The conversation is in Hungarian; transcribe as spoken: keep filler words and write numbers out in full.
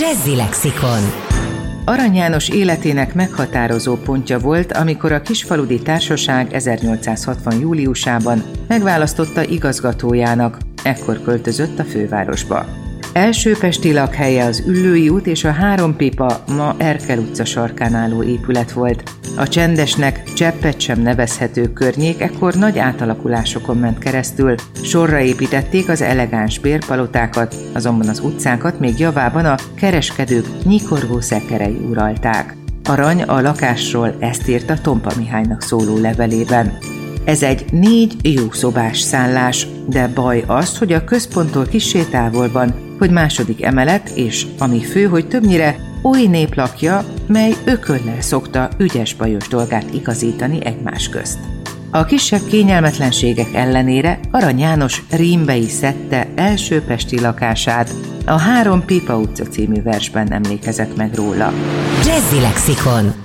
Jazzy Lexikon. Arany János életének meghatározó pontja volt, amikor a Kisfaludy Társaság ezernyolcszázhatvan júliusában megválasztotta igazgatójának, ekkor költözött a fővárosba. Első pesti lakhelye az Üllői út és a Három Pipa, ma Erkel utca sarkán álló épület volt. A csendesnek cseppet sem nevezhető környék ekkor nagy átalakulásokon ment keresztül, sorra építették az elegáns bérpalotákat, azonban az utcákat még javában a kereskedők nyikorgó szekerei uralták. Arany a lakásról ezt írta Tompa Mihálynak szóló levelében. Ez egy négy jószobás szállás, de baj az, hogy a központtól kissé távol van, hogy második emelet, és ami fő, hogy többnyire oly nép lakja, mely ököllel szokta ügyes-bajos dolgát igazítani egymás közt. A kisebb kényelmetlenségek ellenére Arany János rímbe is szedte első pesti lakását, a Három Pipa utca című versben emlékezett meg róla. Jazzy Lexikon.